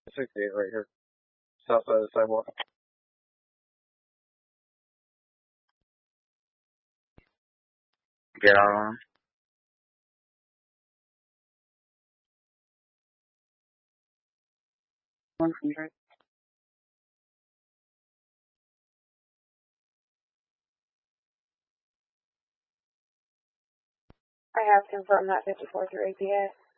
68 right here. South side of the sidewalk. Get out on. $100. I have confirmed that 54 through APS.